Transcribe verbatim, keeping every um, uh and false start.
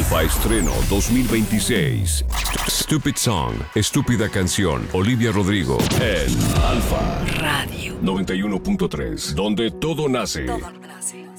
Alfa Estreno dos mil veintiséis. Stupid Song, Estúpida Canción. Olivia Rodrigo en Alfa Radio noventa y uno punto tres, donde todo nace. Todo nace.